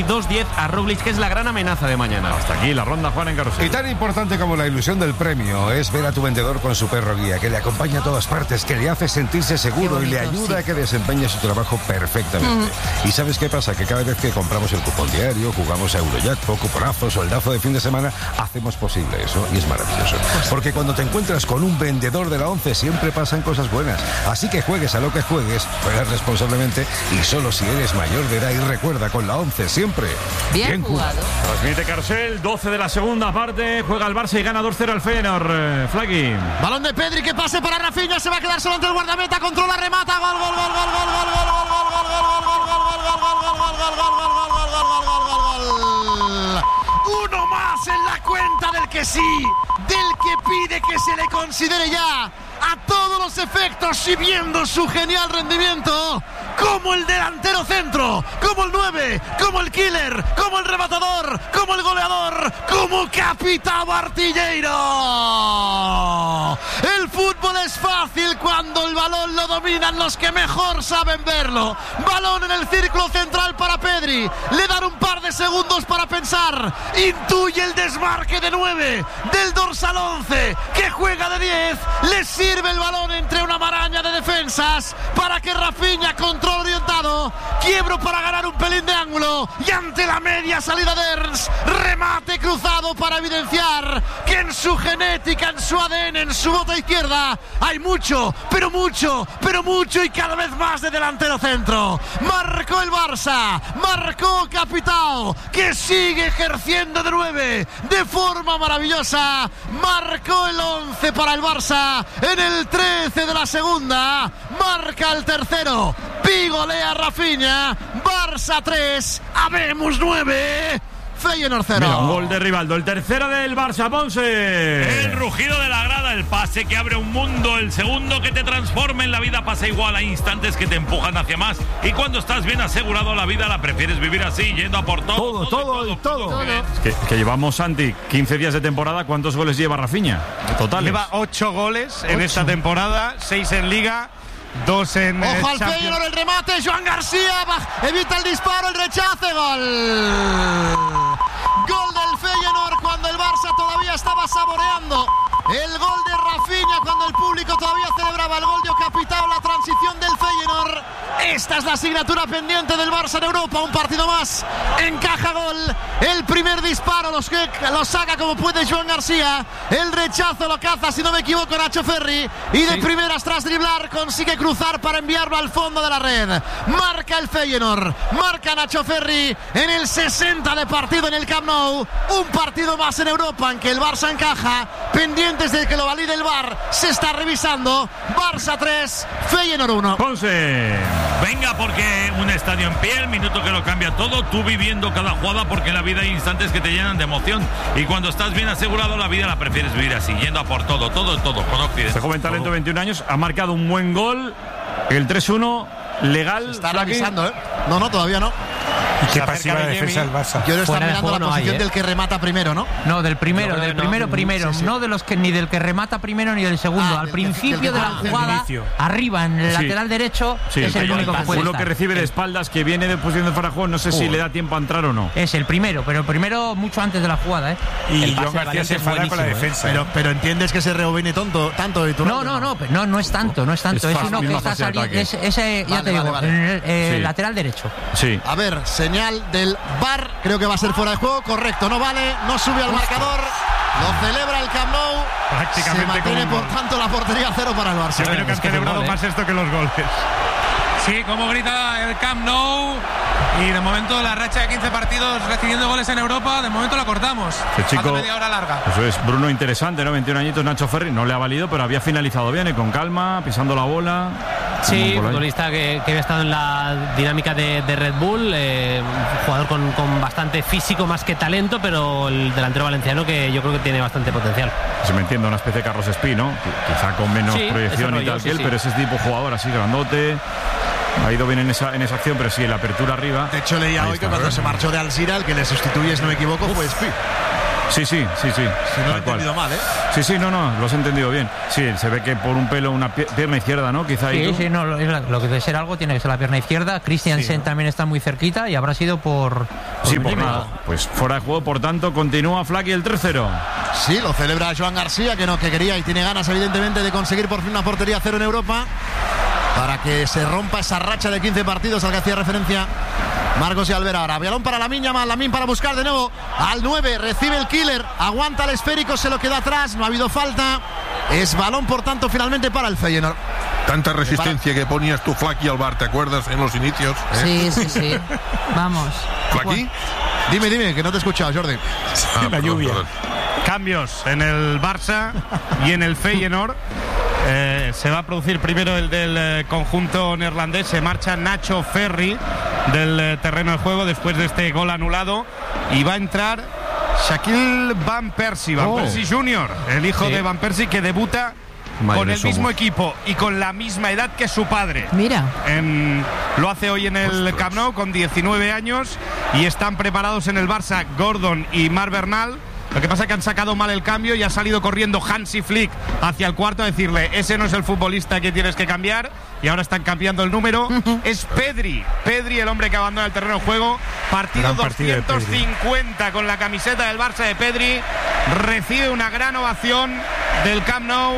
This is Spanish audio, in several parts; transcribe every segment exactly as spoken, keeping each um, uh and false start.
dos diez a Roglic, que es la gran amenaza de mañana. Hasta aquí la ronda, Juan, en Carrusel. Y tan importante como la ilusión del premio es ver a tu vendedor con su perro guía, que le acompaña a todas partes, que le hace sentirse seguro bonito, y le ayuda sí. a que desempeñe su trabajo perfectamente. Mm. ¿Y sabes qué pasa? Que cada vez que compramos el cupón diario, jugamos a Eurojackpot, cuponazo, soldazo de fin de semana, hacemos posible eso y es maravilloso. Pues porque cuando te encuentras con un vendedor de la ONCE siempre pasan cosas buenas. Así que juegues a lo que juegues, juegas responsablemente y solo si eres mayor de edad, y recuerda, con la ONCE siempre bien, bien jugado. Transmite Carrusel, doce de la segunda parte, juega el Barça y gana dos cero al Feyenoord. eh, Flaqui. Balón de Pedri, que pase para Rafinha, se va a quedar solo ante el guardameta, controla, remata, gol, gol, gol, gol, gol, gol, gol, gol, gol, gol, gol, uno más en la cuenta del que sí, del que pide que se le considere ya a todos los efectos, y viendo su genial rendimiento como el delantero centro, como el nueve, como el killer, como el rematador, como el goleador, como capitán artillero. El fútbol es fácil cuando el balón lo dominan los que mejor saben verlo. Balón en el círculo central para Pedri, le dan un par de segundos para pensar, intuye el desmarque de nueve del dorsal once, que juega de diez, le sirve el balón entre una maraña de defensas para que Rafinha, control orientado, quiebro para ganar un pelín de ángulo, y ante la media salida de Ernst, remate cruzado para evidenciar que en su genética, en su A D N, en su bota izquierda hay mucho, pero mucho, pero mucho y cada vez más de delantero centro. Marcó el Barça, marcó Capitao, que sigue ejerciendo de nueve de forma maravillosa, marcó el once para el Barça en el trece de la segunda, marca el tercero, pigolea Rafinha, Barça tres, habemos nueve, Feyenoord cero. Mira, un gol de Rivaldo, el tercero del Barça, Ponce. El rugido de la grada, el pase que abre un mundo, el segundo que te transforma en la vida pasa igual, hay instantes que te empujan hacia más, y cuando estás bien asegurado la vida la prefieres vivir así, yendo a por todo. Todo, todo, todo. todo, todo. Que, que llevamos, Santi, quince días de temporada, ¿cuántos goles lleva Rafinha? Totales. Lleva ocho goles ocho. en esta temporada, seis en Liga, dos en Ojo eh, al Feyenoord, el remate, Joan García, evita el disparo, el rechace, gol. Gol del Feyenoord cuando el Barça todavía estaba saboreando el gol de Rafinha, cuando el público todavía celebraba el gol de Capitao, la transición del Feyenoord. Esta es la asignatura pendiente del Barça en Europa, un partido más, encaja gol, el primer disparo los que lo saca como puede Joan García, el rechazo lo caza, si no me equivoco, Nacho Ferri, y de sí. primeras tras driblar consigue cruzar para enviarlo al fondo de la red. Marca el Feyenoord, marca Nacho Ferri en el sesenta de partido en el Camp Nou, un partido más en Europa en que el Barça encaja, pendientes de que lo valide el V A R, se está revisando. Barça tres, Feyenoord uno. Ponce. Venga, porque un estadio en pie, el minuto que lo cambia todo, tú viviendo cada jugada, porque en la vida hay instantes que te llenan de emoción, y cuando estás bien asegurado la vida la prefieres vivir así, yendo a por todo, todo, todo, con Occidente. Este joven talento, veintiún años, ha marcado un buen gol, el tres uno, legal. Se está revisando, ¿eh? No, no, todavía no. Qué pasiva la defensa del Barça. Yo lo estaba Fuera de mirando la juego no posición hay, ¿eh? del que remata primero, ¿no? No, del primero, No, del no, primero no, primero, sí, sí. no de los que ni del que remata primero ni del segundo. Ah, Al del principio que- del de que- la del jugada, inicio. arriba en el Sí. lateral derecho, Sí, es el pero único que puede uno estar. que recibe de espaldas, que viene de posición de fuera de juego, no sé si Joder. le da tiempo a entrar o no. Es el primero, pero el primero mucho antes de la jugada, ¿eh? Y El pase Joan de García Valencia se es enfada con la buenísimo, ¿eh? defensa. Pero, pero entiendes que se rebobine tonto, tanto y tú No, no, no, no, no es tanto, no es tanto. Es Es, fácil, uno que misma está fase de saliendo. ataque. Es, ese, ya Vale, te digo, vale, vale. en el, eh, Sí. lateral derecho. Sí. A ver, señal del V A R, creo que va a ser fuera de juego, correcto, no vale, no sube al marcador, lo celebra el Camp Nou, Prácticamente se mantiene como un por gol. tanto la portería cero para el Barça. Yo creo que han es que es un celebrado gol, ¿eh? más esto que los goles. Sí, como grita el Camp Nou. Y de momento la racha de quince partidos recibiendo goles en Europa, de momento la cortamos. El chico, Falta media hora larga. Eso es, Bruno interesante, ¿no? veintiún añitos, Nacho Ferri, no le ha valido, pero había finalizado bien, ¿eh? Con calma, pisando la bola. Sí, Por ahí. futbolista que, que había estado en la dinámica de, de Red Bull, eh, un jugador con, con bastante físico más que talento, pero el delantero valenciano que yo creo que tiene bastante potencial. Se me entiende, una especie de Carlos Espí, ¿no? Quizá con menos Sí, proyección ese y tal rollo, que él, sí, pero sí. ese tipo de jugador así grandote. Ha ido bien en esa, en esa acción, pero sí, en la apertura arriba. De hecho, leía Ahí hoy que está, cuando ¿eh? se marchó de Alzira, el que le sustituye, si no me equivoco, fue Spi. Sí, sí, sí, sí. Si no lo he tal cual. entendido mal, ¿eh? Sí, sí, no, no, lo has entendido bien. Sí, se ve que por un pelo una pie- pierna izquierda, ¿no? Quizá ahí. Sí, tú. sí, no, lo, es la- lo que debe ser algo tiene que ser la pierna izquierda. Christiansen Sí, ¿no? también está muy cerquita y habrá sido por. Sí, un por límite. nada. Pues fuera de juego, por tanto, continúa Flaky el tres cero. Sí, lo celebra Joan García, que no, que quería y tiene ganas, evidentemente, de conseguir por fin una portería cero en Europa para que se rompa esa racha de quince partidos al que hacía referencia Marcos y Alvera. Ahora, balón para Lamine Yamal, Lamine para buscar de nuevo al nueve, recibe el killer, aguanta el esférico, se lo queda atrás, no ha habido falta. Es balón, por tanto, finalmente para el Feyenoord. Tanta resistencia que ponías tú, Flaky, al bar, ¿te acuerdas en los inicios? ¿Eh? Sí, sí, sí. Vamos. ¿Flaky? Dime, dime, que no te he escuchado, Jordi. Ah, La perdón, lluvia. perdón. Cambios en el Barça y en el Feyenoord. Eh, se va a producir primero el del eh, conjunto neerlandés. Se marcha Nacho Ferri del eh, terreno de juego después de este gol anulado. Y va a entrar Shaquille Van Persie, Van Oh. Persie junior, el hijo Sí. de Van Persie, que debuta Madre con de el mismo somos. equipo y con la misma edad que su padre. Mira. En- lo hace hoy en el Ostras. Camp Nou con diecinueve años y están preparados en el Barça Gordon y Marc Bernal. Lo que pasa es que han sacado mal el cambio y ha salido corriendo Hansi Flick hacia el cuarto a decirle: ese no es el futbolista que tienes que cambiar. Y ahora están cambiando el número. Es Pedri, Pedri el hombre que abandona el terreno de juego. Partido Gran partido de Pedri. doscientos cincuenta con la camiseta del Barça de Pedri. Recibe una gran ovación del Camp Nou.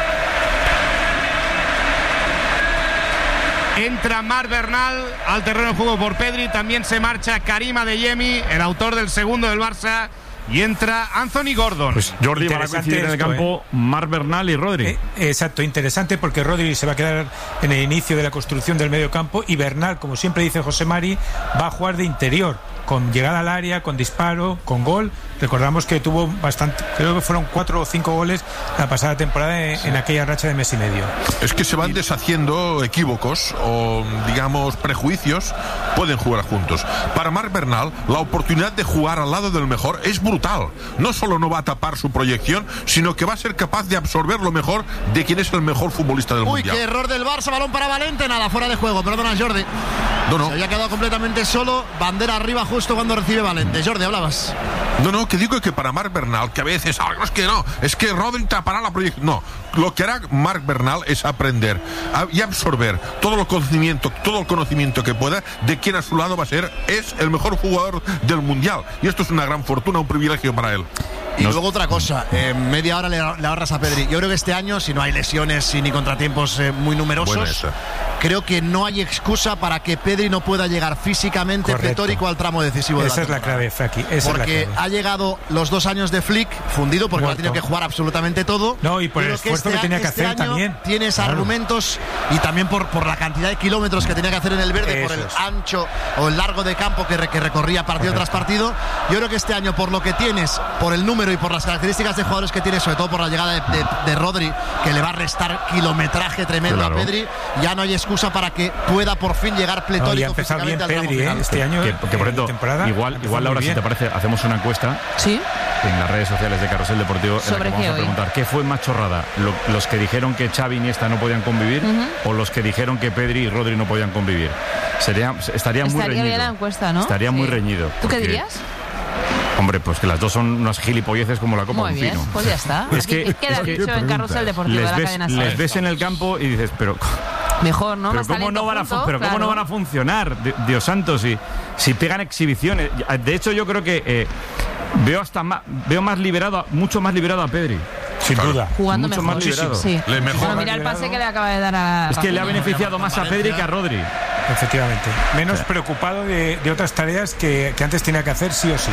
Entra Marc Bernal al terreno de juego por Pedri. También se marcha Karim Adeyemi, el autor del segundo del Barça. Y entra Anthony Gordon. Pues Jordi van a Interesante coincidir en el esto, campo Marc Bernal y Rodri. Eh, exacto, interesante porque Rodri se va a quedar en el inicio de la construcción del medio campo y Bernal, como siempre dice José Mari, va a jugar de interior, con llegada al área, con disparo, con gol. Recordamos que tuvo bastante, creo que fueron cuatro o cinco goles la pasada temporada en, en aquella racha de mes y medio. Es que se van deshaciendo equívocos o, digamos, prejuicios, pueden jugar juntos. Para Marc Bernal, la oportunidad de jugar al lado del mejor es brutal. No solo no va a tapar su proyección, sino que va a ser capaz de absorber lo mejor de quien es el mejor futbolista del Uy, mundial. qué error del Barça, balón para Valente, nada, fuera de juego, perdona Jordi. No, no. Se había quedado completamente solo, bandera arriba justo cuando recibe Valente. Jordi, hablabas. No, no, que digo que para Marc Bernal, que a veces, ah, no, es que no, es que Rodri tapará la proyección. No, lo que hará Marc Bernal es aprender a- y absorber todo el conocimiento, todo el conocimiento que pueda de quien a su lado va a ser, es el mejor jugador del mundial. Y esto es una gran fortuna, un privilegio para él. Y luego otra cosa, eh, media hora le, le ahorras a Pedri. Yo creo que este año, si no hay lesiones y ni contratiempos eh, muy numerosos, Buena esa. creo que no hay excusa para que Pedri no pueda llegar físicamente Correcto. pletórico al tramo decisivo de Esa la es la temporada. clave, Faki. Esa es la Porque clave. ha llegado los dos años de Flick fundido porque Muerto. ha tenido que jugar absolutamente todo. No, y por el Pero esfuerzo que este tenía a- que este hacer año también. Tienes Claro. argumentos y también por, por la cantidad de kilómetros que tenía que hacer en el verde, por el Eso es. ancho o el largo de campo que, re- que recorría partido tras partido. Yo creo que este año, por lo que tienes, por el número y por las características de jugadores que tienes, sobre todo por la llegada de, de- de Rodri, que le va a restar kilometraje tremendo Claro. a Pedri, ya no hay excusa para que pueda por fin llegar No, pletórico y ha empezado bien físicamente al tramo Pedri, ¿eh? final. Este año, Que, que por eh, cierto, temporada, ha igual, empezado igual muy Laura, si bien. te parece, hacemos una encuesta Sí. en las redes sociales de Carrusel Deportivo en la ¿Sobre que vamos qué a hoy? preguntar qué fue más chorrada, Lo- los que dijeron que Xavi y Iniesta no podían convivir o los que dijeron que Pedri y Rodri no podían convivir. Sería, estaría muy Estaría reñido. bien la encuesta, ¿no? Estaría muy Sí. reñido. ¿Tú qué porque, dirías? Hombre, pues que las dos son unas gilipolleces como la copa Muy de un bien, pino. pues ya está. Es Aquí que- queda es que- dicho en Carrusel Deportivo de Les la ves, cadena les SER. ves en el campo y dices, pero Mejor, ¿no? pero Más cómo talento no van a fu- junto, pero cómo no claro. van a funcionar, Di- Dios santo, si si pegan exhibiciones. De hecho, yo creo que eh, veo hasta más, veo más liberado, a- mucho más liberado a Pedri. Sin Claro. duda. Jugando mucho mejor. más liberado. Sí. Le mejora. Bueno, mira el pase que le acaba de dar a Es que le ha Rafinha. beneficiado más a Pedri que a Rodri. Efectivamente. Menos O sea, preocupado de, de otras tareas que, que antes tenía que hacer sí o sí.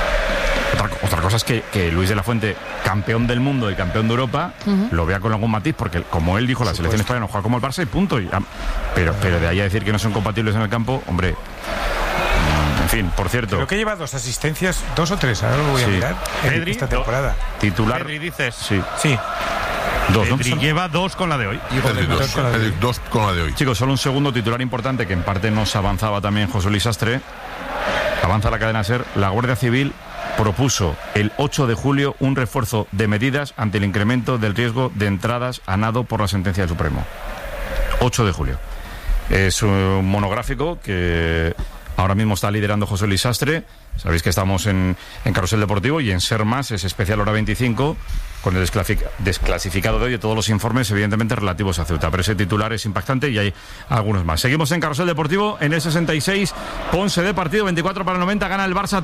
Otra, otra cosa es que, que Luis de la Fuente, campeón del mundo y campeón de Europa, lo vea con algún matiz, porque como él dijo, la selección española no juega como el Barça y punto. Y, ah, pero, pero de ahí a decir que no son compatibles en el campo, hombre. mm, En fin, por cierto, Creo que lleva dos asistencias, dos o tres, ahora lo voy a Sí. mirar, en Pedri, esta temporada. titular. Pedri, dices. Sí, Sí. dos, ¿no? Pedri lleva dos con la de hoy. Pedri dos, con la de Pedri hoy. dos con la de hoy. Chicos, solo un segundo titular importante que en parte nos avanzaba también José Luis Sastre. Avanza la cadena SER. La Guardia Civil propuso el ocho de julio un refuerzo de medidas ante el incremento del riesgo de entradas a nado por la sentencia del Supremo. ocho de julio. Es un monográfico que Ahora mismo está liderando José Luis Sastre. Sabéis que estamos en, en Carrusel Deportivo y en Ser Más es especial hora veinticinco con el desclasificado de hoy y todos los informes evidentemente relativos a Ceuta. Pero ese titular es impactante y hay algunos más. Seguimos en Carrusel Deportivo en el sesenta y seis. Ponce de partido, veinticuatro para el noventa, gana el Barça.